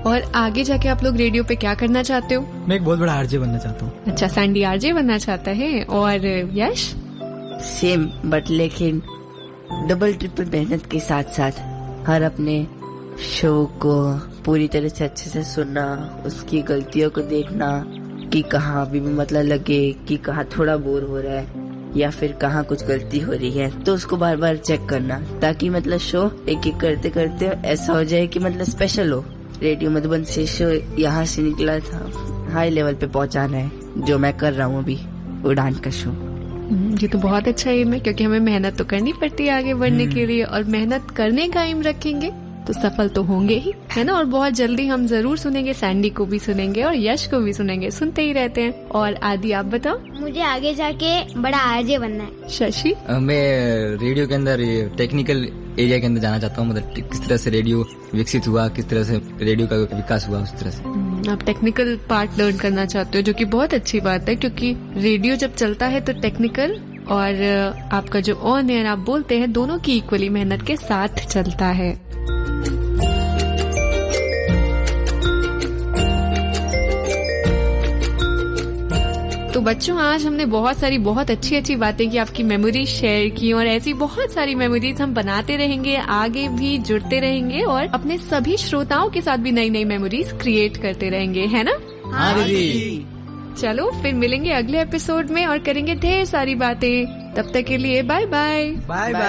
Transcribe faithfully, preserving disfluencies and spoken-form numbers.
और आगे जाके आप लोग रेडियो पे क्या करना चाहते हो? मैं एक बहुत बड़ा आरजे बनना चाहता हूँ। अच्छा, सैंडी आरजे बनना चाहता है। और यश? सेम, बट लेकिन डबल ट्रिपल मेहनत के साथ साथ हर अपने शो को पूरी तरह से अच्छे से सुनना, उसकी गलतियों को देखना कि कहाँ अभी भी मतलब लगे कि कहाँ थोड़ा बोर हो रहा है या फिर कहाँ कुछ गलती हो रही है, तो उसको बार बार चेक करना, ताकि मतलब शो एक एक करते करते ऐसा हो जाए कि मतलब स्पेशल हो। रेडियो मधुबन से शो यहाँ से निकला था, हाई लेवल पे पहुँचाना है, जो मैं कर रहा हूँ अभी, उड़ान का शो। ये तो बहुत अच्छा एम है, क्योंकि हमें मेहनत तो करनी पड़ती है आगे बढ़ने के लिए, और मेहनत करने का एम रखेंगे तो सफल तो होंगे ही, है ना। और बहुत जल्दी हम जरूर सुनेंगे, सैंडी को भी सुनेंगे और यश को भी सुनेंगे, सुनते ही रहते हैं। और आदि, आप बताओ? मुझे आगे जाके बड़ा आरजे बनना है। शशि? मैं रेडियो के अंदर टेक्निकल एरिया के अंदर जाना चाहता हूँ, मतलब किस तरह से रेडियो विकसित हुआ, किस तरह से रेडियो का विकास हुआ, उस तरह से। आप टेक्निकल पार्ट लर्न करना चाहते हो, जो कि बहुत अच्छी बात है, क्योंकि रेडियो जब चलता है तो टेक्निकल और आपका जो ऑन एयर आप बोलते हैं, दोनों की इक्वली मेहनत के साथ चलता है। तो बच्चों, आज हमने बहुत सारी बहुत अच्छी अच्छी बातें की, आपकी मेमोरीज शेयर की, और ऐसी बहुत सारी मेमोरीज हम बनाते रहेंगे, आगे भी जुड़ते रहेंगे और अपने सभी श्रोताओं के साथ भी नई नई मेमोरीज क्रिएट करते रहेंगे, है ना? हाँ दीदी। चलो फिर मिलेंगे अगले एपिसोड में और करेंगे ढेर सारी बातें। तब तक के लिए बाय बाय। Bye bye.